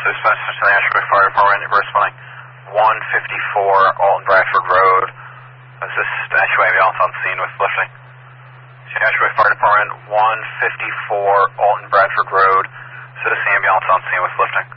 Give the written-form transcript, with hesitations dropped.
dispatch to the Ashway Fire Department, responding 154 Alton Bradford Road. Assist Ashway ambulance on scene with lifting. Ashway Fire Department, 154 Alton Bradford Road. Assist the ambulance on scene with lifting.